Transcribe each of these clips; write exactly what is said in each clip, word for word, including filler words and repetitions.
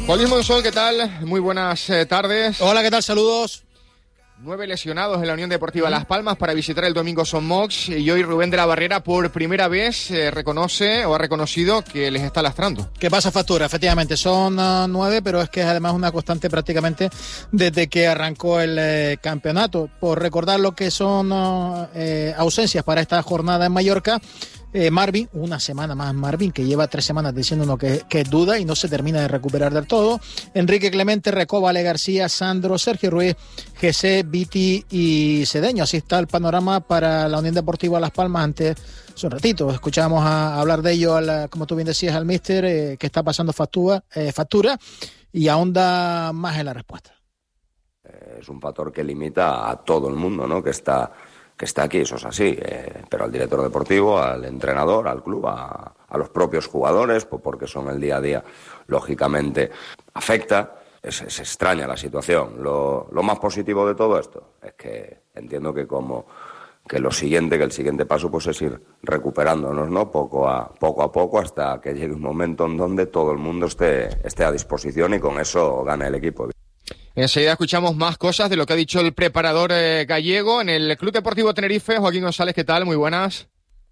Juan Luis Monzón, ¿qué tal? Muy buenas eh, tardes. Hola, ¿qué tal? Saludos. Nueve lesionados en la Unión Deportiva Las Palmas para visitar el domingo Son Mox, y hoy Rubén de la Barrera por primera vez eh, reconoce o ha reconocido que les está lastrando. ¿Qué pasa factura? Efectivamente, son uh, nueve, pero es que es además una constante prácticamente desde que arrancó el eh, campeonato. Por recordar lo que son uh, eh, ausencias para esta jornada en Mallorca, Eh, Marvin, una semana más Marvin, que lleva tres semanas diciéndonos que, que duda y no se termina de recuperar del todo. Enrique Clemente, Recoba, Ale García, Sandro, Sergio Ruiz, G C, Viti y Cedeño. Así está el panorama para la Unión Deportiva Las Palmas. Antes, hace un ratito, escuchábamos a, a hablar de ello, al, como tú bien decías, al míster, eh, que está pasando factura, eh, factura y ahonda más en la respuesta. Es un factor que limita a todo el mundo, ¿no?, que está... que está aquí, eso es así, eh, pero al director deportivo, al entrenador, al club, a, a los propios jugadores, pues porque son el día a día, lógicamente afecta, es, es extraña la situación. Lo, lo más positivo de todo esto es que entiendo que como que lo siguiente, que el siguiente paso pues es ir recuperándonos, ¿no?, poco a poco a poco hasta que llegue un momento en donde todo el mundo esté, esté a disposición y con eso gane el equipo. Enseguida escuchamos más cosas de lo que ha dicho el preparador eh, gallego en el Club Deportivo Tenerife. Joaquín González, ¿qué tal? Muy buenas.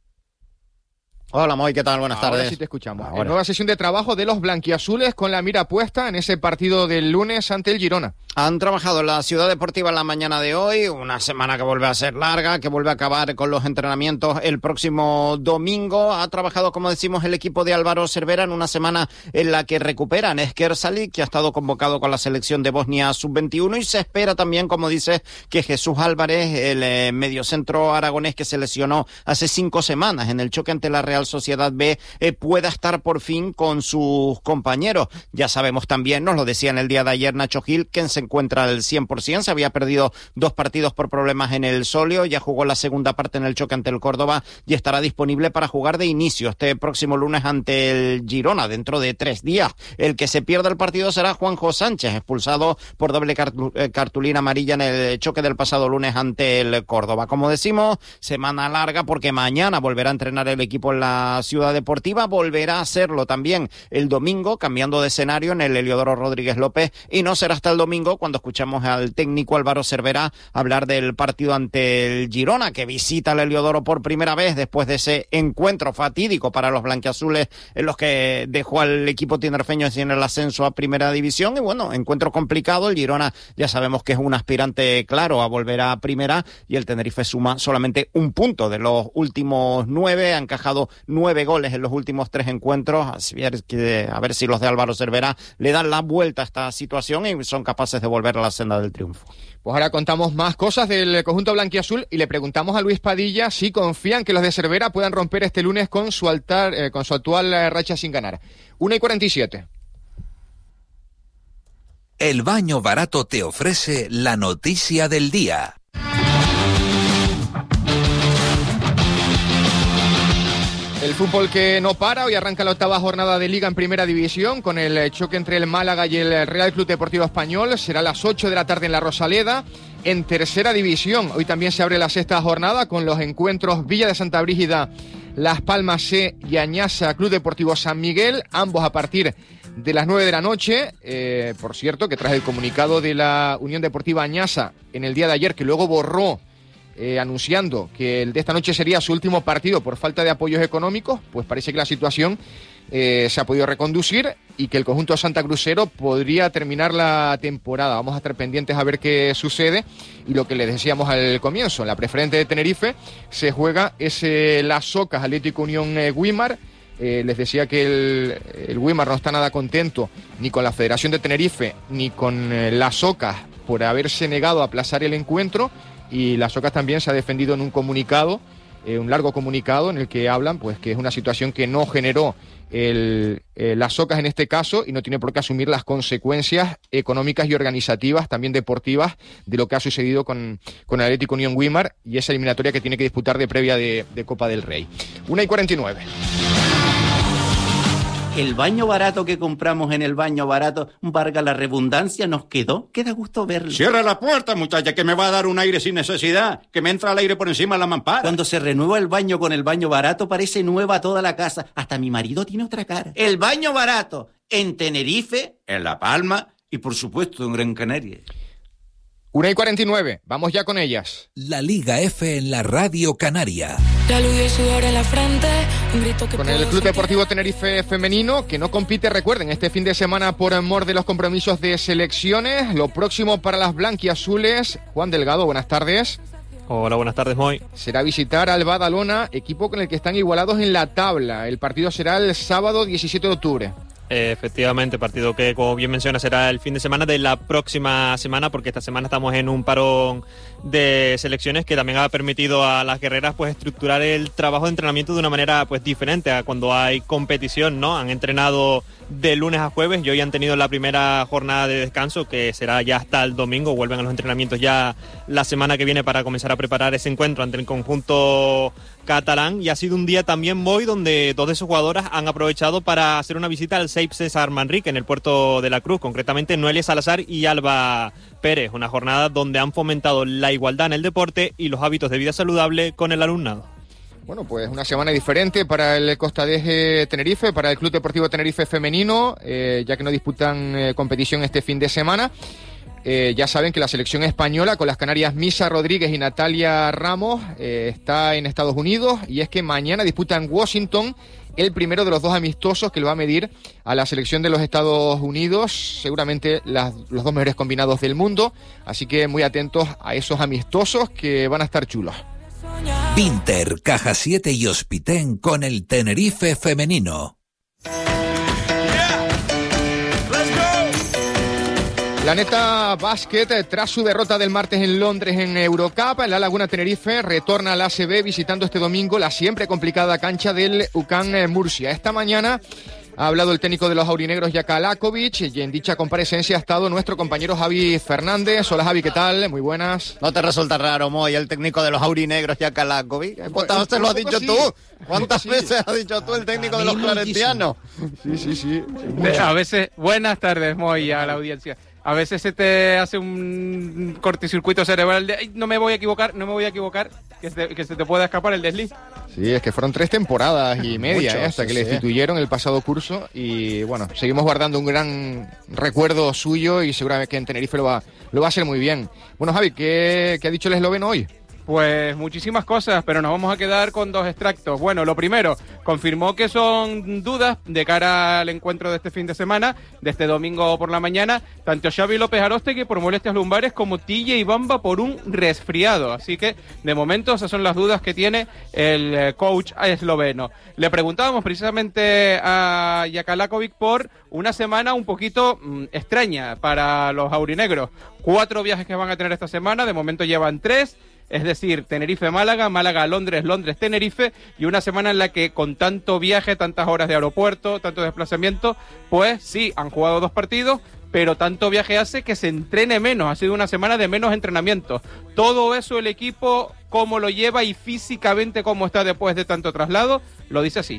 Hola, Moy, ¿qué tal? Buenas Ahora tardes. Sí te escuchamos. Ahora. Nueva sesión de trabajo de los blanquiazules con la mira puesta en ese partido del lunes ante el Girona. Han trabajado en la Ciudad Deportiva en la mañana de hoy, una semana que vuelve a ser larga, que vuelve a acabar con los entrenamientos el próximo domingo. Ha trabajado, como decimos, el equipo de Álvaro Cervera en una semana en la que recuperan Esker Salic, que ha estado convocado con la selección de Bosnia sub veintiuno, y se espera también, como dices, que Jesús Álvarez, el eh, mediocentro aragonés que se lesionó hace cinco semanas en el choque ante la Real Sociedad B, eh, pueda estar por fin con sus compañeros. Ya sabemos también, nos lo decía en el día de ayer Nacho Gil, que se encuentra al cien por ciento, se había perdido dos partidos por problemas en el sóleo, ya jugó la segunda parte en el choque ante el Córdoba y estará disponible para jugar de inicio este próximo lunes ante el Girona, dentro de tres días. El que se pierda el partido será Juanjo Sánchez, expulsado por doble cartulina amarilla en el choque del pasado lunes ante el Córdoba. Como decimos, semana larga porque mañana volverá a entrenar el equipo en la Ciudad Deportiva, volverá a hacerlo también el domingo, cambiando de escenario en el Heliodoro Rodríguez López, y no será hasta el domingo cuando escuchamos al técnico Álvaro Cervera hablar del partido ante el Girona, que visita el Heliodoro por primera vez después de ese encuentro fatídico para los blanquiazules en los que dejó al equipo tinerfeño en el ascenso a Primera División. Y bueno, encuentro complicado. El Girona ya sabemos que es un aspirante claro a volver a Primera, y el Tenerife suma solamente un punto de los últimos nueve, ha encajado nueve goles en los últimos tres encuentros. Así que a ver si los de Álvaro Cervera le dan la vuelta a esta situación y son capaces de volver a la senda del triunfo. Pues ahora contamos más cosas del conjunto blanquiazul y le preguntamos a Luis Padilla si confían que los de Cervera puedan romper este lunes con su, altar, eh, con su actual eh, racha sin ganar. una y cuarenta y siete. El Baño Barato te ofrece la noticia del día. El fútbol que no para, hoy arranca la octava jornada de Liga en Primera División con el choque entre el Málaga y el Real Club Deportivo Español. Será a las ocho de la tarde en la Rosaleda. En Tercera División, hoy también se abre la sexta jornada con los encuentros Villa de Santa Brígida, Las Palmas C y Añasa Club Deportivo San Miguel, ambos a partir de las nueve de la noche. Eh, por cierto, que tras el comunicado de la Unión Deportiva Añasa en el día de ayer, que luego borró Eh, anunciando que el de esta noche sería su último partido por falta de apoyos económicos, pues parece que la situación eh, se ha podido reconducir y que el conjunto santacrucero podría terminar la temporada. Vamos a estar pendientes a ver qué sucede, y lo que les decíamos al comienzo, en la preferente de Tenerife se juega ese Las Socas Atlético Unión eh, Güímar. Eh, les decía que el, el Güímar no está nada contento ni con la Federación de Tenerife ni con eh, Las Socas por haberse negado a aplazar el encuentro. Y Las Socas también se ha defendido en un comunicado, eh, un largo comunicado en el que hablan pues que es una situación que no generó el, eh, Las Socas en este caso, y no tiene por qué asumir las consecuencias económicas y organizativas, también deportivas, de lo que ha sucedido con, con el Atlético Unión Güímar y esa eliminatoria que tiene que disputar de previa de, de Copa del Rey. una y cuarenta y nueve. El baño barato que compramos en el baño barato, valga la redundancia, nos quedó. Queda gusto verlo. Cierra la puerta, muchacha, que me va a dar un aire sin necesidad, que me entra el aire por encima de la mampara. Cuando se renueva el baño con el baño barato, parece nueva toda la casa. Hasta mi marido tiene otra cara. El baño barato, en Tenerife, en La Palma y, por supuesto, en Gran Canaria. una y cuarenta y nueve, vamos ya con ellas. La Liga F en la Radio Canaria. La luz y el sudor en la frente, un grito que Con el Club Deportivo Tenerife Femenino, que no compite, recuerden, este fin de semana por amor de los compromisos de selecciones. Lo próximo para las blanquiazules, Juan Delgado, buenas tardes. Hola, buenas tardes, Moy. Será visitar al Badalona, equipo con el que están igualados en la tabla. El partido será el sábado diecisiete de octubre. Efectivamente, partido que, como bien menciona, será el fin de semana de la próxima semana, porque esta semana estamos en un parón de selecciones que también ha permitido a las guerreras pues estructurar el trabajo de entrenamiento de una manera pues diferente a cuando hay competición, ¿no? Han entrenado de lunes a jueves y hoy han tenido la primera jornada de descanso, que será ya hasta el domingo. Vuelven a los entrenamientos ya la semana que viene para comenzar a preparar ese encuentro ante el conjunto catalán, y ha sido un día también muy donde dos de sus jugadoras han aprovechado para hacer una visita al Seip César Manrique en el puerto de la Cruz, concretamente Noelia Salazar y Alba Pérez, una jornada donde han fomentado la igualdad en el deporte y los hábitos de vida saludable con el alumnado. Bueno, pues una semana diferente para el Costa de Eje Tenerife, para el Club Deportivo Tenerife Femenino, eh, ya que no disputan eh, competición este fin de semana. Eh, ya saben que la selección española, con las canarias Misa Rodríguez y Natalia Ramos, eh, está en Estados Unidos, y es que mañana disputa en Washington el primero de los dos amistosos que lo va a medir a la selección de los Estados Unidos, seguramente las, los dos mejores combinados del mundo, así que muy atentos a esos amistosos que van a estar chulos. Pinter, Caja siete y Hospitén con el Tenerife Femenino. Planeta Basket, tras su derrota del martes en Londres en Eurocup, la Laguna Tenerife retorna a la A C B visitando este domingo la siempre complicada cancha del U C A M Murcia. Esta mañana ha hablado el técnico de los aurinegros, Jaka Lakovic, y en dicha comparecencia ha estado nuestro compañero Javi Fernández. Hola Javi, ¿qué tal? Muy buenas. ¿No te resulta raro, Moy, el técnico de los aurinegros, Jaka Lakovic? ¿Cuántas veces lo has dicho sí. tú? ¿Cuántas sí. veces has dicho tú el técnico de los claretianos? Sí, sí, sí. A veces, buenas tardes, Moy, a la audiencia. A veces se te hace un cortocircuito cerebral de, ay, no me voy a equivocar, no me voy a equivocar, que se, que se te pueda escapar el desliz. Sí, es que fueron tres temporadas y media, Muchos, eh, hasta que sí, le destituyeron el pasado curso, y bueno, seguimos guardando un gran recuerdo suyo y seguramente que en Tenerife lo va, lo va a hacer muy bien. Bueno, Javi, ¿qué, qué ha dicho el esloveno hoy? Pues muchísimas cosas, pero nos vamos a quedar con dos extractos. Bueno, lo primero, confirmó que son dudas de cara al encuentro de este fin de semana, de este domingo por la mañana, tanto Xavi López Aróstegui por molestias lumbares como T J Bamba por un resfriado. Así que, de momento, esas son las dudas que tiene el coach esloveno. Le preguntábamos precisamente a Jaka Lakovic por una semana un poquito mmm, extraña para los aurinegros. Cuatro viajes que van a tener esta semana, de momento llevan tres. Es decir, Tenerife-Málaga, Málaga-Londres, Londres-Tenerife, y una semana en la que con tanto viaje, tantas horas de aeropuerto, tanto desplazamiento, pues sí, han jugado dos partidos, pero tanto viaje hace que se entrene menos, ha sido una semana de menos entrenamiento. Todo eso el equipo, cómo lo lleva y físicamente cómo está después de tanto traslado, lo dice así.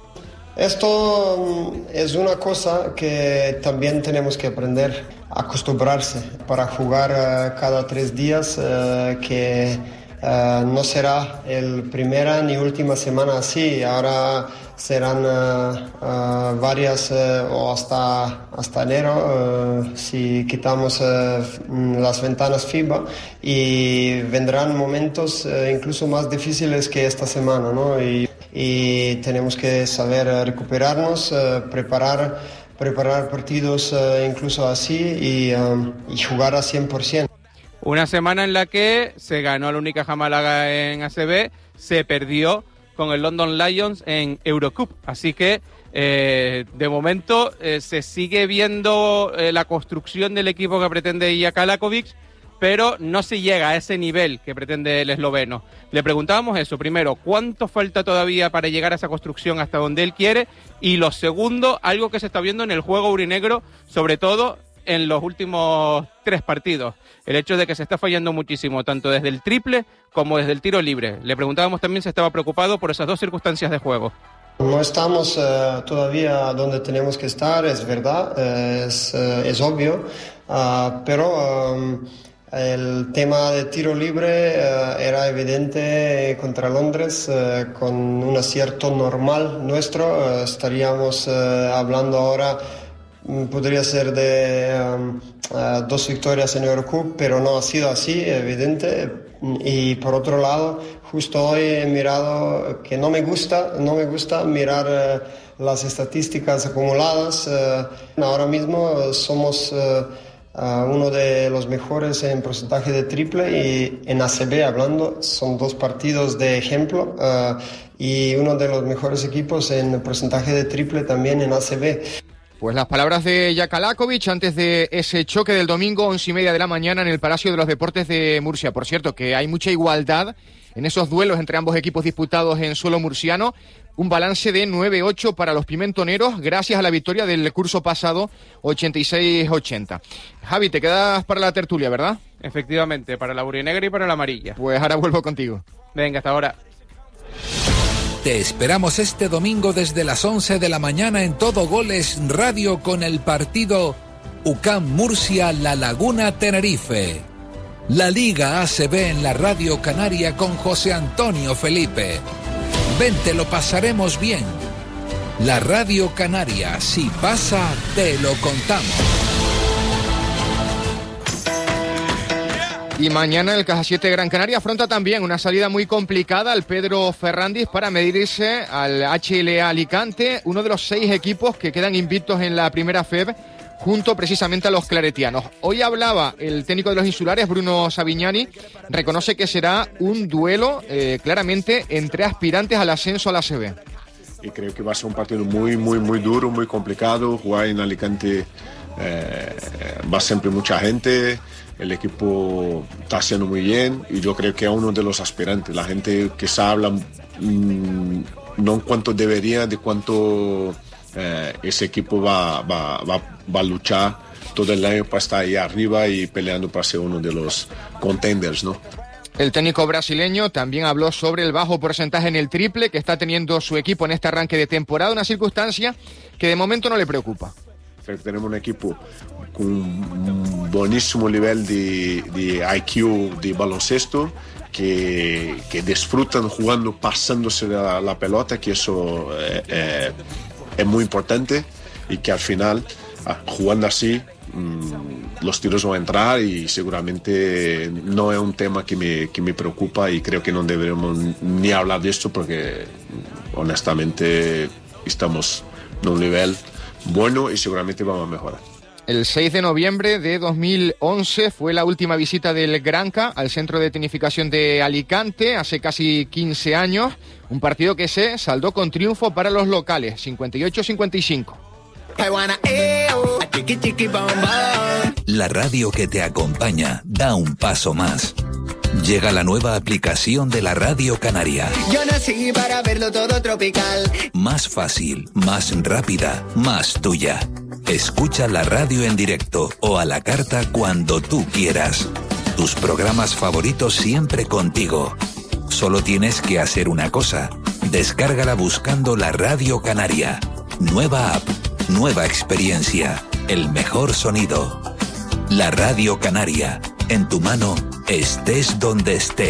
Esto es una cosa que también tenemos que aprender a acostumbrarse para jugar uh, cada tres días, uh, que uh, no será el primera ni última semana así, ahora serán uh, uh, varias uh, o hasta, hasta enero uh, si quitamos uh, las ventanas FIBA, y vendrán momentos uh, incluso más difíciles que esta semana, ¿no? Y, y tenemos que saber recuperarnos, uh, preparar, preparar partidos uh, incluso así y, um, y jugar a cien por ciento. Una semana en la que se ganó la Unicaja Málaga en A C B, se perdió con el London Lions en Eurocup, así que eh, de momento eh, se sigue viendo eh, la construcción del equipo que pretende Jaka Lakovic, pero no se llega a ese nivel que pretende el esloveno. Le preguntábamos eso, primero, ¿cuánto falta todavía para llegar a esa construcción hasta donde él quiere? Y lo segundo, algo que se está viendo en el juego aurinegro, sobre todo en los últimos tres partidos, el hecho de que se está fallando muchísimo, tanto desde el triple como desde el tiro libre. Le preguntábamos también si estaba preocupado por esas dos circunstancias de juego. No estamos uh, todavía donde tenemos que estar, es verdad, uh, es, uh, es obvio, uh, pero um, el tema de tiro libre uh, era evidente contra Londres. Uh, con un acierto normal nuestro, uh, estaríamos uh, hablando ahora podría ser de um, uh, dos victorias en Eurocup, pero no ha sido así, evidente. Y por otro lado, justo hoy he mirado que no me gusta, no me gusta mirar uh, las estadísticas acumuladas. Uh, ahora mismo somos uh, uh, uno de los mejores en porcentaje de triple, y en A C B hablando son dos partidos de ejemplo, uh, y uno de los mejores equipos en porcentaje de triple también en A C B. Pues las palabras de Jaka Lakovic antes de ese choque del domingo, once y media de la mañana, en el Palacio de los Deportes de Murcia. Por cierto, que hay mucha igualdad en esos duelos entre ambos equipos disputados en suelo murciano. Un balance de nueve ocho para los pimentoneros, gracias a la victoria del curso pasado, ochenta y seis ochenta. Javi, te quedas para la tertulia, ¿verdad? Efectivamente, para la aurinegra y para la amarilla. Pues ahora vuelvo contigo. Venga, hasta ahora. Te esperamos este domingo desde las once de la mañana en Todo Goles Radio con el partido U C A M Murcia La Laguna Tenerife. La Liga A C B en la Radio Canaria con José Antonio Felipe. Vente, lo pasaremos bien. La Radio Canaria, si pasa, te lo contamos. Y mañana el Caja siete Gran Canaria afronta también una salida muy complicada al Pedro Ferrandis para medirse al H L A Alicante, uno de los seis equipos que quedan invictos en la primera F E B, junto precisamente a los claretianos. Hoy hablaba el técnico de los insulares, Bruno Savignani, reconoce que será un duelo eh, claramente entre aspirantes al ascenso a la A C B. Y creo que va a ser un partido muy, muy, muy duro, muy complicado. Jugar en Alicante eh, va siempre mucha gente. El equipo está haciendo muy bien y yo creo que es uno de los aspirantes. La gente que se habla mmm, no en cuanto debería, de cuánto eh, ese equipo va, va, va, va a luchar todo el año para estar ahí arriba y peleando para ser uno de los contenders, ¿no? El técnico brasileño también habló sobre el bajo porcentaje en el triple que está teniendo su equipo en este arranque de temporada, una circunstancia que de momento no le preocupa. Tenemos un equipo con un buenísimo nivel de, de I Q de baloncesto, que, que disfrutan jugando, pasándose la, la pelota, que eso eh, eh, es muy importante, y que al final, jugando así, mmm, los tiros van a entrar, y seguramente no es un tema que me, que me preocupa, y creo que no deberemos ni hablar de esto porque honestamente estamos en un nivel bueno y seguramente vamos a mejorar. El seis de noviembre de dos mil once fue la última visita del Granca al centro de tecnificación de Alicante, hace casi quince años, un partido que se saldó con triunfo para los locales, cincuenta y ocho a cincuenta y cinco. La radio que te acompaña da un paso más. Llega la nueva aplicación de la Radio Canaria. Yo nací para verlo todo tropical. Más fácil, más rápida, más tuya. Escucha la radio en directo o a la carta cuando tú quieras. Tus programas favoritos siempre contigo. Solo tienes que hacer una cosa. Descárgala buscando la Radio Canaria. Nueva app, nueva experiencia, el mejor sonido. La Radio Canaria. En tu mano, estés donde estés.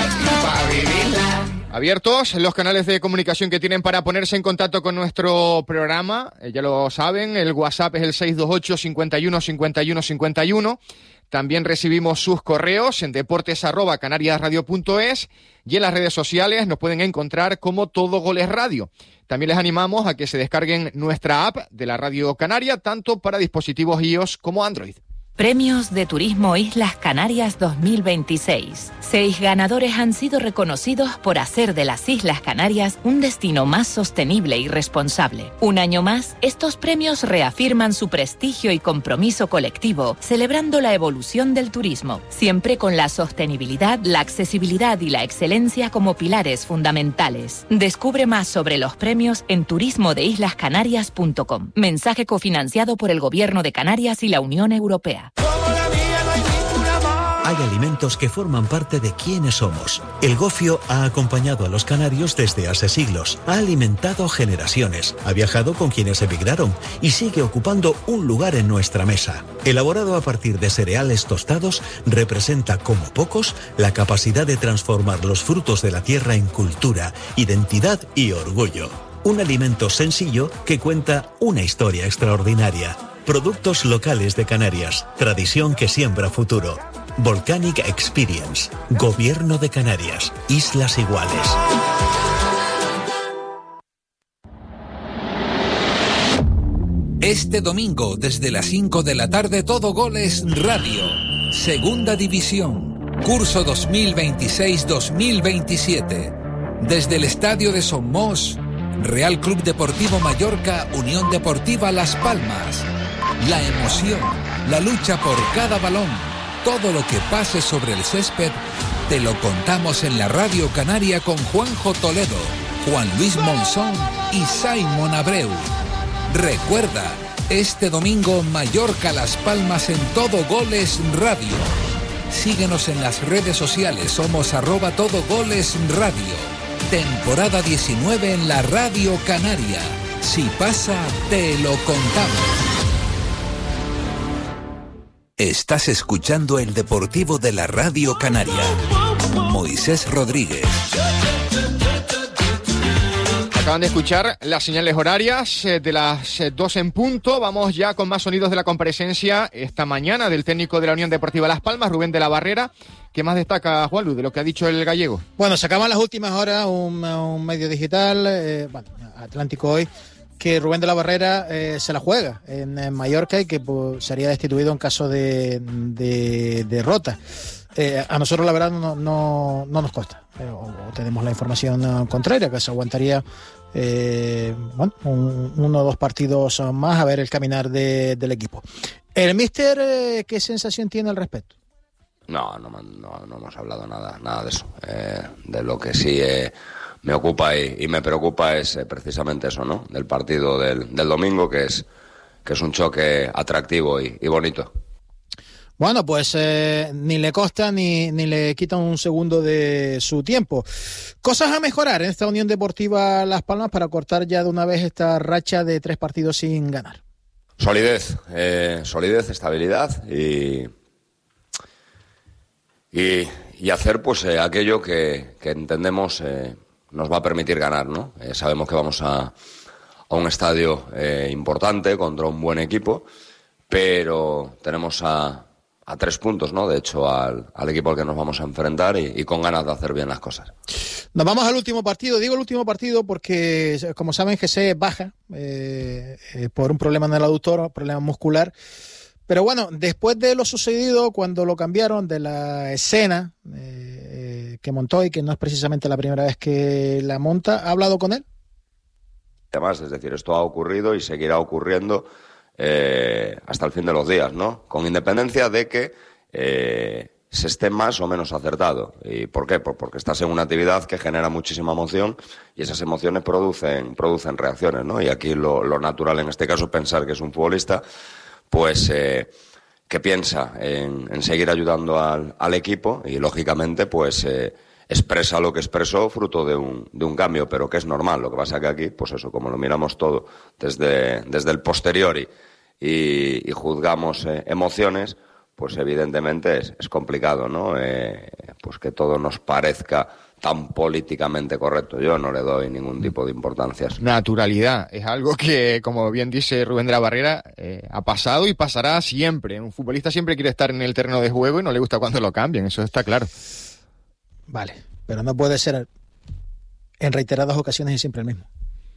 Abiertos los canales de comunicación que tienen para ponerse en contacto con nuestro programa. Eh, ya lo saben, el WhatsApp es el seis dos ocho, cincuenta y uno, cincuenta y uno, cincuenta y uno. También recibimos sus correos en deportes arroba canariasradio punto es, y en las redes sociales nos pueden encontrar como Todo Goles Radio. También les animamos a que se descarguen nuestra app de la Radio Canaria, tanto para dispositivos iOS como Android. Premios de Turismo Islas Canarias dos mil veintiséis. Seis ganadores han sido reconocidos por hacer de las Islas Canarias un destino más sostenible y responsable. Un año más, estos premios reafirman su prestigio y compromiso colectivo, celebrando la evolución del turismo, siempre con la sostenibilidad, la accesibilidad y la excelencia como pilares fundamentales. Descubre más sobre los premios en turismo de islas canarias punto com. Mensaje cofinanciado por el Gobierno de Canarias y la Unión Europea. Hay alimentos que forman parte de quienes somos. El gofio ha acompañado a los canarios desde hace siglos, ha alimentado generaciones, ha viajado con quienes emigraron y sigue ocupando un lugar en nuestra mesa. Elaborado a partir de cereales tostados, representa como pocos la capacidad de transformar los frutos de la tierra en cultura, identidad y orgullo. Un alimento sencillo que cuenta una historia extraordinaria. Productos locales de Canarias. Tradición que siembra futuro. Volcanic Experience. Gobierno de Canarias. Islas Iguales. Este domingo, desde las cinco de la tarde, Todo Goles Radio. Segunda División. Curso dos mil veintiséis dos mil veintisiete. Desde el Estadio de Somos, Real Club Deportivo Mallorca, Unión Deportiva Las Palmas. La emoción, la lucha por cada balón, todo lo que pase sobre el césped, te lo contamos en la Radio Canaria con Juanjo Toledo, Juan Luis Monzón y Simon Abreu. Recuerda, este domingo Mallorca Las Palmas en Todo Goles Radio. Síguenos en las redes sociales, somos arroba Todo Goles Radio. Temporada diecinueve en la Radio Canaria. Si pasa, te lo contamos. Estás escuchando el Deportivo de la Radio Canaria. Moisés Rodríguez. Acaban de escuchar las señales horarias de las dos en punto. Vamos ya con más sonidos de la comparecencia esta mañana del técnico de la Unión Deportiva Las Palmas, Rubén de la Barrera. ¿Qué más destaca, Juanlu, de lo que ha dicho el gallego? Bueno, se acaban las últimas horas un, un medio digital, eh, bueno, Atlántico Hoy, que Rubén de la Barrera eh, se la juega en, en Mallorca y que pues, sería destituido en caso de, de derrota. Eh, a nosotros la verdad no, no, no nos consta, eh, o, o tenemos la información uh, contraria, que se aguantaría eh, bueno, un, uno o dos partidos más a ver el caminar de, del equipo. ¿El míster eh, qué sensación tiene al respecto? No, no, no, no hemos hablado nada, nada de eso. Eh, de lo que sí eh, me ocupa y, y me preocupa es eh, precisamente eso, ¿no? Del partido del, del domingo, que es, que es un choque atractivo y, y bonito. Bueno, pues eh, ni le costa ni, ni le quita un segundo de su tiempo. Cosas a mejorar en esta Unión Deportiva Las Palmas para cortar ya de una vez esta racha de tres partidos sin ganar. Solidez, eh, solidez, estabilidad y, y, y hacer pues eh, aquello que, que entendemos eh, nos va a permitir ganar, ¿no? Eh, sabemos que vamos a, a un estadio eh, importante contra un buen equipo, pero tenemos a a tres puntos, ¿no? De hecho, al, al equipo al que nos vamos a enfrentar y, y con ganas de hacer bien las cosas. Nos vamos al último partido. Digo el último partido porque, como saben, José baja eh, eh, por un problema en el aductor, un problema muscular. Pero bueno, después de lo sucedido, cuando lo cambiaron de la escena eh, que montó y que no es precisamente la primera vez que la monta, ¿ha hablado con él? Además, es decir, esto ha ocurrido y seguirá ocurriendo Eh, hasta el fin de los días, ¿no? Con independencia de que eh, se esté más o menos acertado. ¿Y por qué? Pues porque estás en una actividad que genera muchísima emoción y esas emociones producen, producen reacciones, ¿no? Y aquí lo, lo natural en este caso es pensar que es un futbolista pues eh, que piensa en, en seguir ayudando al, al equipo y lógicamente pues eh, expresa lo que expresó fruto de un, de un cambio, pero que es normal. Lo que pasa que aquí, pues eso, como lo miramos todo desde, desde el posteriori y, y juzgamos eh, emociones, pues evidentemente es, es complicado, ¿no? Eh, pues que todo nos parezca tan políticamente correcto. Yo no le doy ningún tipo de importancias. Naturalidad es algo que, como bien dice Rubén de la Barrera, eh, ha pasado y pasará siempre. Un futbolista siempre quiere estar en el terreno de juego y no le gusta cuando lo cambian, eso está claro. Vale, pero no puede ser en reiteradas ocasiones y siempre el mismo.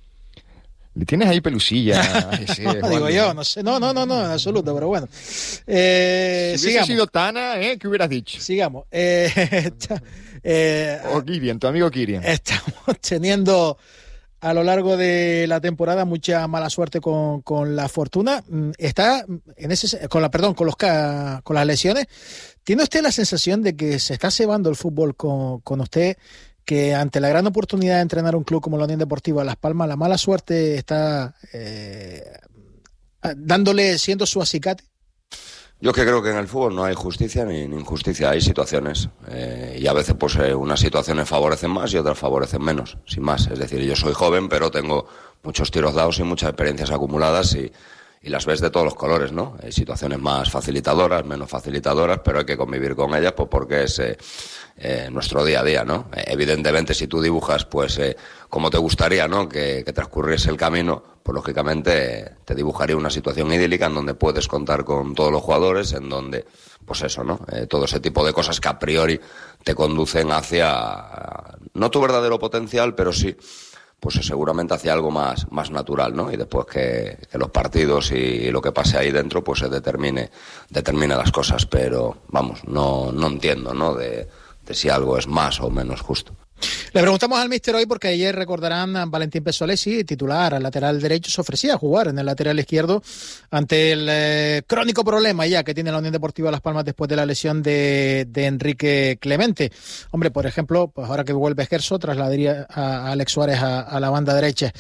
Le tienes ahí pelusilla. Ese, no, digo yo, no sé, no, no, no, no, en absoluto, pero bueno. Eh, si hubiese sido Tana, ¿eh? ¿Qué hubieras dicho? Sigamos. Eh, está, eh, o Kirian, tu amigo Kirian. Estamos teniendo a lo largo de la temporada mucha mala suerte con, con la fortuna. Está en ese, con la, perdón, con los con las lesiones. ¿Tiene usted la sensación de que se está cebando el fútbol con, con usted? Que ante la gran oportunidad de entrenar un club como la Unión Deportiva Las Palmas, la mala suerte está eh, dándole, siendo su acicate. Yo que creo que en el fútbol no hay justicia ni, ni injusticia, hay situaciones eh, y a veces pues eh, unas situaciones favorecen más y otras favorecen menos, sin más. Es decir, yo soy joven pero tengo muchos tiros dados y muchas experiencias acumuladas y, y las ves de todos los colores, ¿no? Hay situaciones más facilitadoras, menos facilitadoras, pero hay que convivir con ellas pues porque es eh, eh, nuestro día a día, ¿no? Eh, evidentemente, si tú dibujas, pues, eh, como te gustaría, ¿no? Que, que transcurriese el camino, pues lógicamente eh, te dibujaría una situación idílica en donde puedes contar con todos los jugadores, en donde, pues eso, ¿no? Eh, todo ese tipo de cosas que a priori te conducen hacia, no tu verdadero potencial, pero sí, pues seguramente hacia algo más, más natural, ¿no? Y después que, que los partidos y lo que pase ahí dentro, pues se determine, determine las cosas. Pero, vamos, no, no entiendo, ¿no? De, de si algo es más o menos justo. Le preguntamos al míster hoy porque ayer, recordarán, Valentín Pesolesi, titular al lateral derecho, se ofrecía a jugar en el lateral izquierdo ante el eh, crónico problema ya que tiene la Unión Deportiva Las Palmas después de la lesión de, de Enrique Clemente. Hombre, por ejemplo, pues ahora que vuelve Gerso, trasladaría a, a Alex Suárez a, a la banda derecha.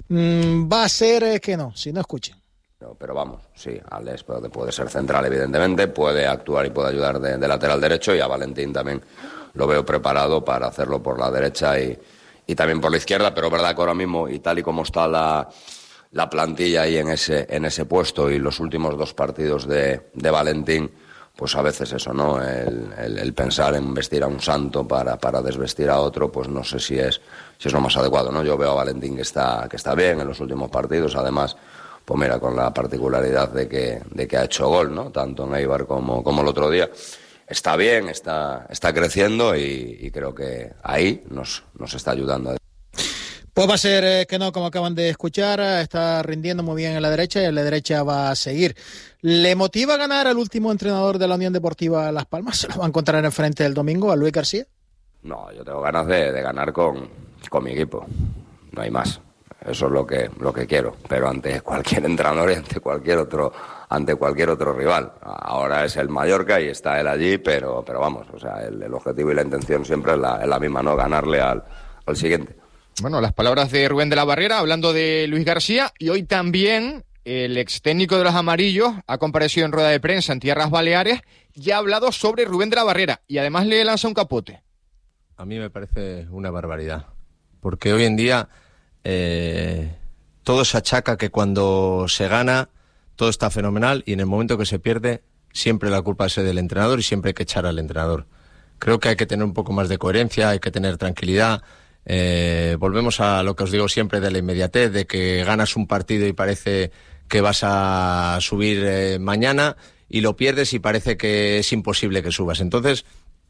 Mm, va a ser eh, que no, si no escuchen. No, pero vamos, sí, Alex puede, puede ser central, evidentemente, puede actuar y puede ayudar de, de lateral derecho, y a Valentín también lo veo preparado para hacerlo por la derecha y, y también por la izquierda, pero es verdad que ahora mismo, y tal y como está la, la plantilla ahí en ese, en ese puesto y los últimos dos partidos de, de Valentín, pues a veces eso, ¿no? El, el, el pensar en vestir a un santo para, para desvestir a otro, pues no sé si es, si es lo más adecuado, ¿no? Yo veo a Valentín que está, que está bien en los últimos partidos, además, pues mira, con la particularidad de que, de que ha hecho gol, ¿no? Tanto en Eibar como, como el otro día. Está bien, está, está creciendo y, y creo que ahí nos, nos está ayudando. Pues va a ser eh, que no, como acaban de escuchar, está rindiendo muy bien en la derecha y en la derecha va a seguir. ¿Le motiva ganar al último entrenador de la Unión Deportiva Las Palmas? ¿Se lo va a encontrar enfrente el domingo, a Luis García? No, yo tengo ganas de, de ganar con, con mi equipo, no hay más. Eso es lo que, lo que quiero, pero ante cualquier entrenador y ante cualquier otro, ante cualquier otro rival. Ahora es el Mallorca y está él allí, pero, pero vamos, o sea, el, el objetivo y la intención siempre es la, es la misma, ¿no? Ganarle al, al siguiente. Bueno, las palabras de Rubén de la Barrera, hablando de Luis García, y hoy también el ex técnico de los amarillos ha comparecido en rueda de prensa en Tierras Baleares y ha hablado sobre Rubén de la Barrera, y además le lanza un capote. A mí me parece una barbaridad, porque hoy en día Eh, todo se achaca que cuando se gana todo está fenomenal y en el momento que se pierde siempre la culpa es del entrenador y siempre hay que echar al entrenador. Creo que hay que tener un poco más de coherencia, hay que tener tranquilidad. Eh, volvemos a lo que os digo siempre de la inmediatez, de que ganas un partido y parece que vas a subir eh, mañana y lo pierdes y parece que es imposible que subas. Entonces,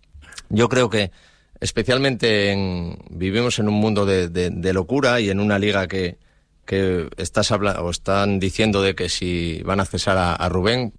yo creo que especialmente en, vivimos en un mundo de, de, de locura y en una liga que, que estás habla, o están diciendo de que si van a cesar a, a Rubén.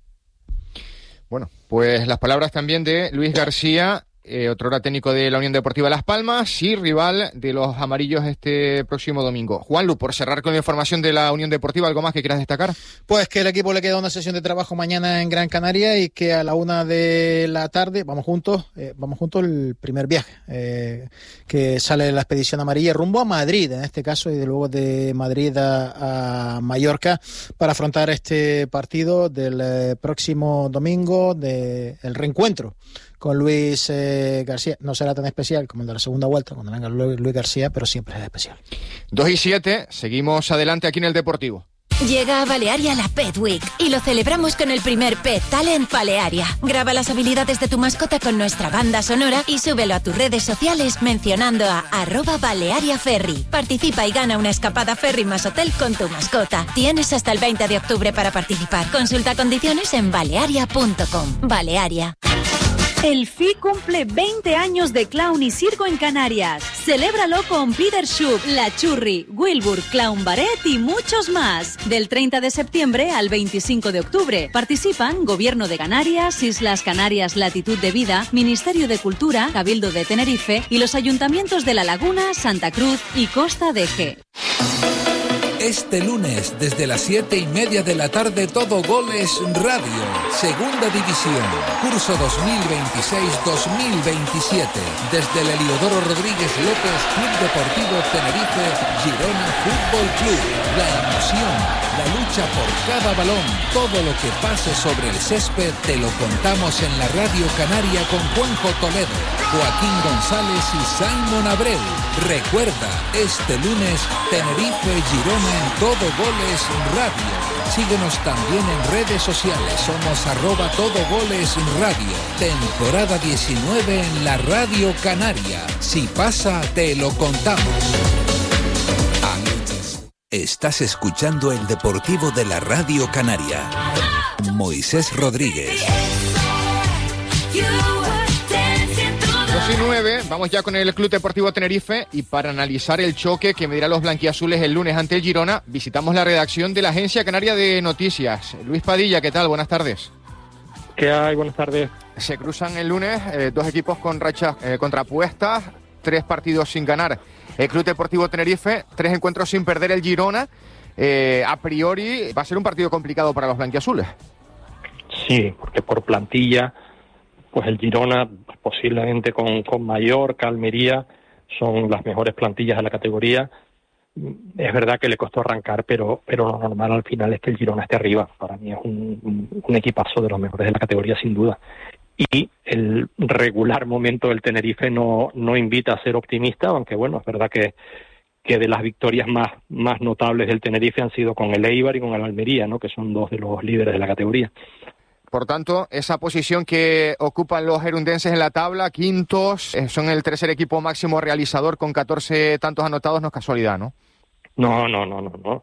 Bueno, pues las palabras también de Luis García, eh, otrora técnico de la Unión Deportiva Las Palmas y rival de los amarillos este próximo domingo. Juanlu, por cerrar con la información de la Unión Deportiva, ¿algo más que quieras destacar? Pues que el equipo le queda una sesión de trabajo mañana en Gran Canaria y que a la una de la tarde vamos juntos, eh, vamos juntos el primer viaje, eh, que sale la expedición amarilla rumbo a Madrid, en este caso, y de luego de Madrid a, a Mallorca para afrontar este partido del eh, próximo domingo, de el reencuentro con Luis eh, García. No será tan especial como el de la segunda vuelta, cuando venga Luis, Luis García, pero siempre es especial. dos y siete, seguimos adelante aquí en el Deportivo. Llega a Balearia la Pet Week y lo celebramos con el primer Pet Talent Balearia. Graba las habilidades de tu mascota con nuestra banda sonora y súbelo a tus redes sociales mencionando a arroba Balearia Ferry. Participa y gana una escapada ferry más hotel con tu mascota. Tienes hasta el veinte de octubre para participar. Consulta condiciones en balearia punto com. Balearia. El F I cumple veinte años de clown y circo en Canarias. Celébralo con Peter Schupp, La Churri, Wilbur, Clown Barret y muchos más. Del treinta de septiembre al veinticinco de octubre. Participan Gobierno de Canarias, Islas Canarias Latitud de Vida, Ministerio de Cultura, Cabildo de Tenerife y los ayuntamientos de La Laguna, Santa Cruz y Costa de G. Este lunes, desde las siete y media de la tarde, Todo Goles Radio, Segunda División, curso dos mil veintiséis dos mil veintisiete, desde el Heliodoro Rodríguez López, Club Deportivo Tenerife, Girona Fútbol Club. La emoción, la lucha por cada balón, todo lo que pase sobre el césped, te lo contamos en la Radio Canaria con Juanjo Toledo, Joaquín González y Simon Abreu. Recuerda, este lunes, Tenerife Girona en Todo Goles Radio. Síguenos también en redes sociales. Somos arroba Todo Goles Radio. Temporada diecinueve en la Radio Canaria. Si pasa, te lo contamos. Estás escuchando el Deportivo de la Radio Canaria. Moisés Rodríguez. dos y nueve, vamos ya con el Club Deportivo Tenerife y para analizar el choque que medirá los blanquiazules el lunes ante el Girona, visitamos la redacción de la Agencia Canaria de Noticias. Luis Padilla, ¿qué tal? Buenas tardes. ¿Qué hay? Buenas tardes. Se cruzan el lunes eh, dos equipos con rachas eh, contrapuestas, tres partidos sin ganar. El Club Deportivo Tenerife, tres encuentros sin perder el Girona. Eh, a priori va a ser un partido complicado para los blanquiazules. Sí, porque por plantilla, pues el Girona, posiblemente con, con Mallorca, Almería, son las mejores plantillas de la categoría. Es verdad que le costó arrancar, pero pero lo normal al final es que el Girona esté arriba. Para mí es un, un, un equipazo de los mejores de la categoría, sin duda. Y el regular momento del Tenerife no, no invita a ser optimista, aunque bueno, es verdad que, que de las victorias más, más notables del Tenerife han sido con el Eibar y con el Almería, ¿no? Que son dos de los líderes de la categoría. Por tanto, esa posición que ocupan los gerundenses en la tabla, quintos, eh, son el tercer equipo máximo realizador con catorce tantos anotados, no es casualidad, ¿no? No, no, no, no, no.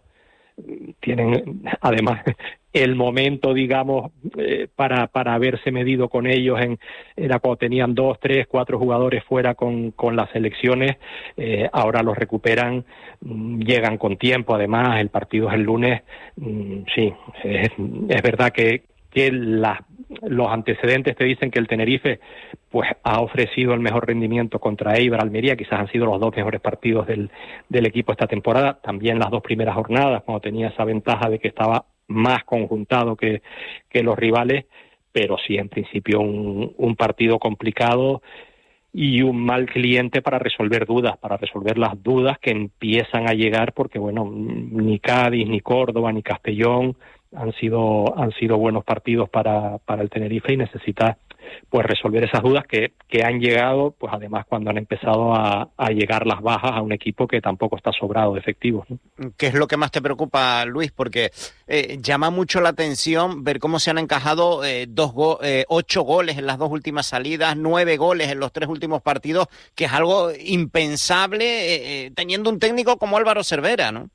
Tienen, además, el momento, digamos, eh, para para haberse medido con ellos en era cuando tenían dos, tres, cuatro jugadores fuera con, con las selecciones. Eh, ahora los recuperan, mmm, llegan con tiempo. Además, el partido es el lunes. Mmm, sí, es, es verdad que que la, los antecedentes te dicen que el Tenerife pues ha ofrecido el mejor rendimiento contra Eibar, Almería, quizás han sido los dos mejores partidos del, del equipo esta temporada, también las dos primeras jornadas, cuando tenía esa ventaja de que estaba más conjuntado que, que los rivales, pero sí, en principio un, un partido complicado y un mal cliente para resolver dudas, para resolver las dudas que empiezan a llegar, porque bueno, ni Cádiz, ni Córdoba, ni Castellón han sido han sido buenos partidos para, para el Tenerife y necesita pues resolver esas dudas que, que han llegado, pues además cuando han empezado a, a llegar las bajas a un equipo que tampoco está sobrado de efectivos, ¿no? ¿Qué es lo que más te preocupa, Luis? Porque eh, llama mucho la atención ver cómo se han encajado eh, dos go eh, ocho goles en las dos últimas salidas, nueve goles en los tres últimos partidos, que es algo impensable eh, eh, teniendo un técnico como Álvaro Cervera, ¿no?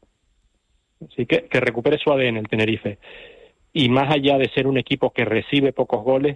Así que, que recupere su A D N el Tenerife. Y más allá de ser un equipo que recibe pocos goles,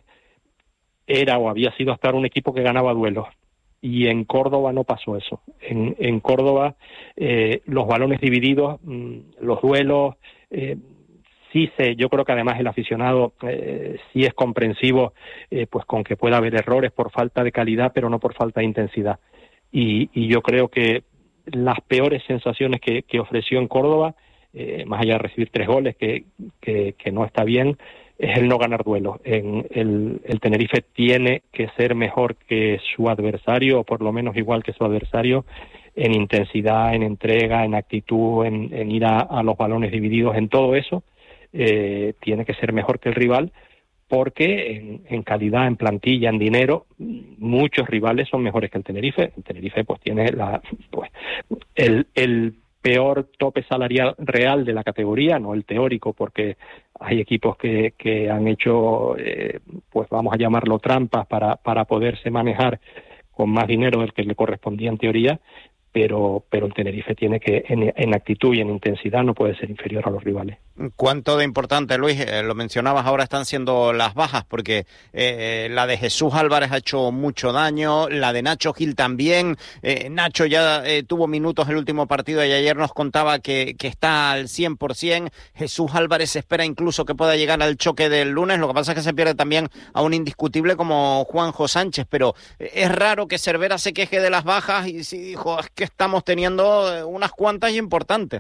era o había sido hasta un equipo que ganaba duelos. Y en Córdoba no pasó eso. En, en Córdoba eh, los balones divididos, mmm, los duelos, eh, sí sé, yo creo que además el aficionado eh, sí es comprensivo eh, pues con que pueda haber errores por falta de calidad, pero no por falta de intensidad. Y, y yo creo que las peores sensaciones que, que ofreció en Córdoba, Eh, más allá de recibir tres goles, que, que, que no está bien, es el no ganar duelos. En el, el Tenerife tiene que ser mejor que su adversario, o por lo menos igual que su adversario, en intensidad, en entrega, en actitud, en, en ir a, a los balones divididos, en todo eso. Eh, tiene que ser mejor que el rival, porque en, en calidad, en plantilla, en dinero, muchos rivales son mejores que el Tenerife. El Tenerife pues tiene la pues el, el peor tope salarial real de la categoría, no el teórico, porque hay equipos que, que han hecho, eh, pues vamos a llamarlo trampas para, para poderse manejar con más dinero del que le correspondía en teoría, pero pero el Tenerife tiene que, en, en actitud y en intensidad, no puede ser inferior a los rivales. ¿Cuánto de importante, Luis? Eh, lo mencionabas, ahora están siendo las bajas, porque eh, la de Jesús Álvarez ha hecho mucho daño, la de Nacho Gil también. Eh, Nacho ya eh, tuvo minutos el último partido y ayer nos contaba que, que está al cien por ciento. Jesús Álvarez se espera incluso que pueda llegar al choque del lunes. Lo que pasa es que se pierde también a un indiscutible como Juanjo Sánchez, pero eh, es raro que Cervera se queje de las bajas y si dijo, es que estamos teniendo unas cuantas y importantes.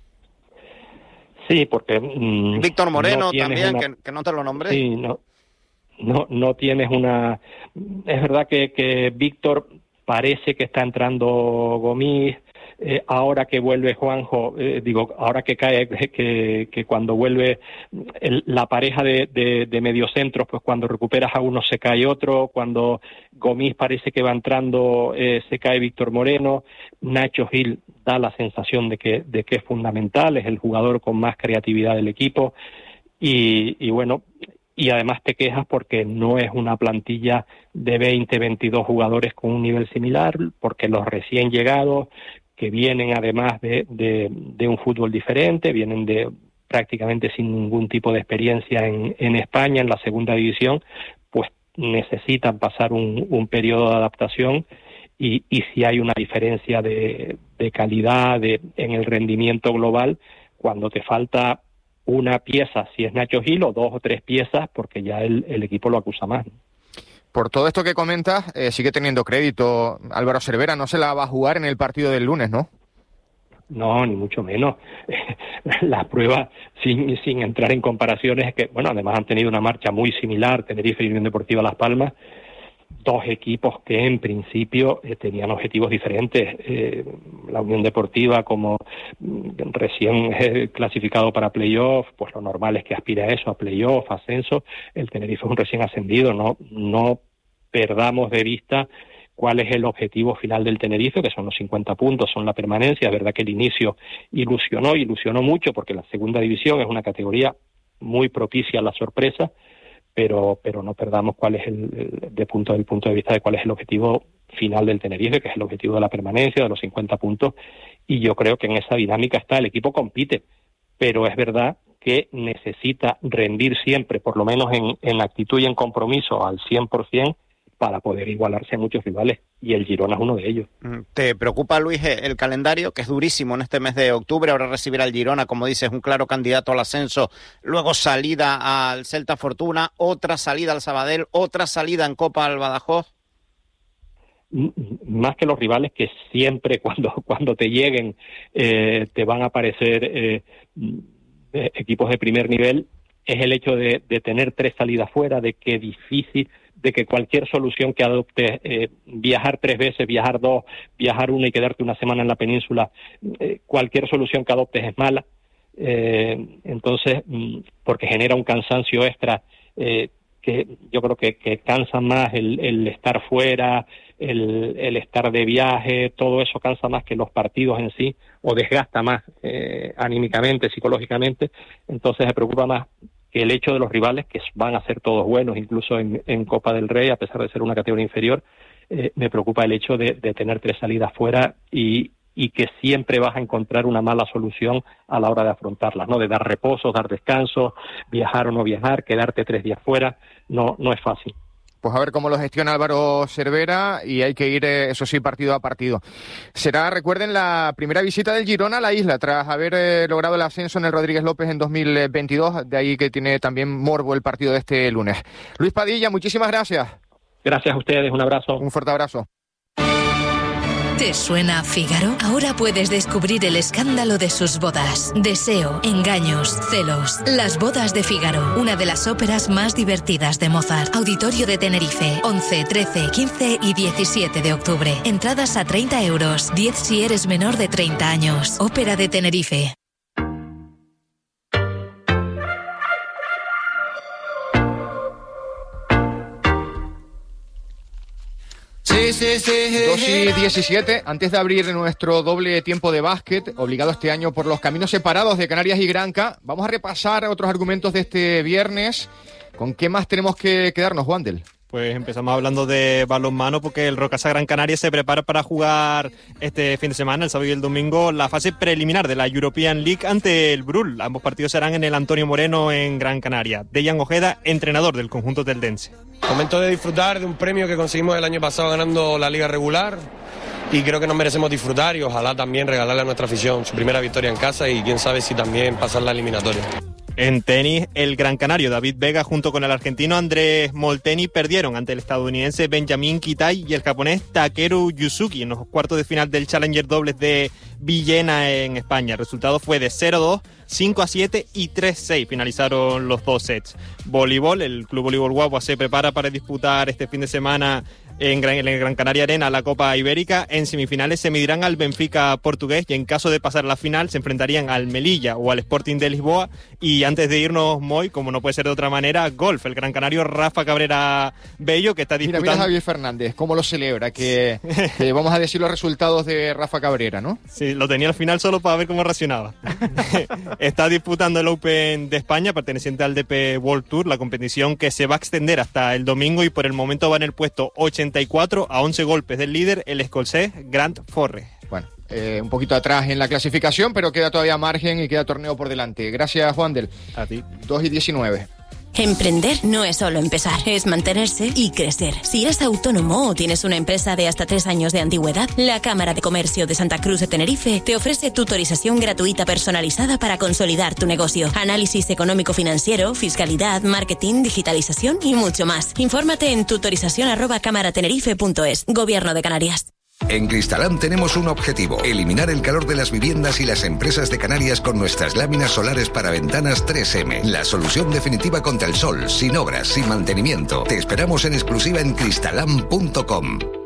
Sí, porque mmm, Víctor Moreno no también, una... que, que no te lo nombré. Sí, no, no, no tienes una... Es verdad que, que Víctor parece que está entrando Gomis, eh, ahora que vuelve Juanjo, eh, digo, ahora que cae, que, que cuando vuelve el, la pareja de, de, de mediocentros, pues cuando recuperas a uno se cae otro, cuando Gomis parece que va entrando, eh, se cae Víctor Moreno, Nacho Gil da la sensación de que, de que es fundamental, es el jugador con más creatividad del equipo, y, y bueno, y además te quejas porque no es una plantilla de veinte, veintidós jugadores con un nivel similar, porque los recién llegados, que vienen además de, de, de un fútbol diferente, vienen de prácticamente sin ningún tipo de experiencia en, en España, en la segunda división, pues necesitan pasar un, un periodo de adaptación, y, y si hay una diferencia de, de calidad de, en el rendimiento global, cuando te falta una pieza, si es Nacho Gil, o dos o tres piezas, porque ya el, el equipo lo acusa más. Por todo esto que comentas, eh, sigue teniendo crédito Álvaro Cervera, no se la va a jugar en el partido del lunes, ¿no? No, ni mucho menos. La prueba, sin, sin entrar en comparaciones, es que, bueno, además han tenido una marcha muy similar, Tenerife y Unión Deportiva Las Palmas, dos equipos que en principio eh, tenían objetivos diferentes. Eh, la Unión Deportiva, como mm, recién eh, clasificado para playoff, pues lo normal es que aspire a eso, a playoff, ascenso. El Tenerife es un recién ascendido, no, no perdamos de vista cuál es el objetivo final del Tenerife, que son los cincuenta puntos, son la permanencia. Es verdad que el inicio ilusionó, ilusionó mucho, porque la segunda división es una categoría muy propicia a la sorpresa, pero pero no perdamos cuál es el, el de punto del punto de vista de cuál es el objetivo final del Tenerife, que es el objetivo de la permanencia, de los cincuenta puntos, y yo creo que en esa dinámica está, el equipo compite, pero es verdad que necesita rendir siempre, por lo menos en, en actitud y en compromiso, al cien por ciento, para poder igualarse a muchos rivales, y el Girona es uno de ellos. ¿Te preocupa, Luis, el calendario, que es durísimo en este mes de octubre? Ahora recibir al Girona, como dices, un claro candidato al ascenso, luego salida al Celta Fortuna, otra salida al Sabadell, otra salida en Copa al Badajoz. Más que los rivales, que siempre cuando, cuando te lleguen eh, te van a aparecer eh, equipos de primer nivel, es el hecho de, de tener tres salidas fuera, de que difícil, de que cualquier solución que adoptes, eh, viajar tres veces, viajar dos, viajar una y quedarte una semana en la península, eh, cualquier solución que adoptes es mala. Eh, entonces, porque genera un cansancio extra, eh, que yo creo que, que cansa más el, el estar fuera, el, el estar de viaje, todo eso cansa más que los partidos en sí, o desgasta más eh, anímicamente, psicológicamente. Entonces me preocupa más que el hecho de los rivales, que van a ser todos buenos, incluso en, en Copa del Rey, a pesar de ser una categoría inferior, eh, me preocupa el hecho de, de tener tres salidas fuera y, y que siempre vas a encontrar una mala solución a la hora de afrontarlas, ¿no? De dar reposo, dar descanso, viajar o no viajar, quedarte tres días fuera, no, no es fácil. Pues a ver cómo lo gestiona Álvaro Cervera, y hay que ir, eso sí, partido a partido. Será, recuerden, la primera visita del Girona a la isla, tras haber eh, logrado el ascenso en el Rodríguez López en dos mil veintidós, de ahí que tiene también morbo el partido de este lunes. Luis Padilla, muchísimas gracias. Gracias a ustedes, un abrazo. Un fuerte abrazo. ¿Te suena Fígaro? Ahora puedes descubrir el escándalo de sus bodas. Deseo, engaños, celos. Las bodas de Fígaro, una de las óperas más divertidas de Mozart. Auditorio de Tenerife, once, trece, quince y diecisiete de octubre. Entradas a treinta euros, diez si eres menor de treinta años. Ópera de Tenerife. dos y diecisiete, antes de abrir nuestro doble tiempo de básquet, obligado este año por los caminos separados de Canarias y Granca, vamos a repasar otros argumentos de este viernes. ¿Con qué más tenemos que quedarnos, Wandel? Pues empezamos hablando de balonmano, porque el Rocasa Gran Canaria se prepara para jugar este fin de semana, el sábado y el domingo, la fase preliminar de la European League ante el Brul. Ambos partidos serán en el Antonio Moreno en Gran Canaria. Dejan Ojeda, entrenador del conjunto teldense. Momento de disfrutar de un premio que conseguimos el año pasado ganando la liga regular, y creo que nos merecemos disfrutar y ojalá también regalarle a nuestra afición su primera victoria en casa y quién sabe si también pasar la eliminatoria. En tenis, el gran canario David Vega junto con el argentino Andrés Molteni perdieron ante el estadounidense Benjamin Kitai y el japonés Takeru Yusuki en los cuartos de final del Challenger dobles de Villena en España. El resultado fue de cero dos, cinco a siete y tres seis. Finalizaron los dos sets. Voleibol, el Club Voleibol Guagua se prepara para disputar este fin de semana en, Gran, en el Gran Canaria Arena la Copa Ibérica. En semifinales se medirán al Benfica portugués y en caso de pasar a la final se enfrentarían al Melilla o al Sporting de Lisboa. Y antes de irnos, Moy, como no puede ser de otra manera, golf, el gran canario Rafa Cabrera Bello, que está disputando... Mira, mira Javier Fernández, cómo lo celebra, que, que vamos a decir los resultados de Rafa Cabrera, ¿no? Sí, lo tenía al final solo para ver cómo reaccionaba. Está disputando el Open de España, perteneciente al D P World Tour, la competición que se va a extender hasta el domingo y por el momento va en el puesto ochenta y cuatro a once golpes del líder, el escocés Grant Forrest. Bueno, eh, un poquito atrás en la clasificación, pero queda todavía margen y queda torneo por delante. Gracias, Juandel. A ti. dos y diecinueve. Emprender no es solo empezar, es mantenerse y crecer. Si eres autónomo o tienes una empresa de hasta tres años de antigüedad, la Cámara de Comercio de Santa Cruz de Tenerife te ofrece tutorización gratuita personalizada para consolidar tu negocio. Análisis económico-financiero, fiscalidad, marketing, digitalización y mucho más. Infórmate en tutorización arroba cámaratenerife punto es. Gobierno de Canarias. En Cristalam tenemos un objetivo: eliminar el calor de las viviendas y las empresas de Canarias con nuestras láminas solares para ventanas tres eme. La solución definitiva contra el sol, sin obras, sin mantenimiento. Te esperamos en exclusiva en cristalam punto com.